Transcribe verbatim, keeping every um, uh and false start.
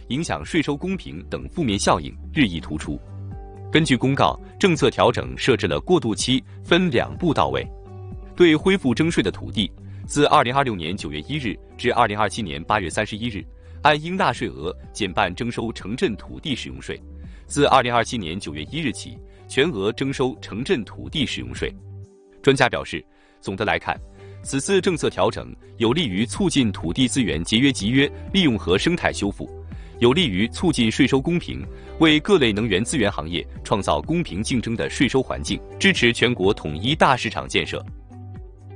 影响税收公平等负面效应日益突出。根据公告，政策调整设置了过渡期，分两步到位。对恢复征税的土地，自二零二六年九月一日至二零二七年八月三十一日，按应纳税额减半征收城镇土地使用税；自二零二七年九月一日起，全额征收城镇土地使用税。专家表示，总的来看，此次政策调整有利于促进土地资源节约集约利用和生态修复，有利于促进税收公平，为各类能源资源行业创造公平竞争的税收环境，支持全国统一大市场建设。